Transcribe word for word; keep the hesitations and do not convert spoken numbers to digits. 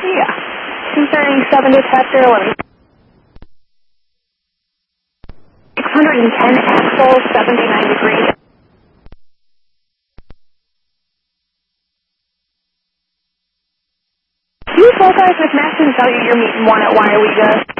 Yeah. two thirty-seven detector, let me... six hundred ten axle, seventy-nine degrees. You full guys with Max and tell you you're meeting one at Wire We Go.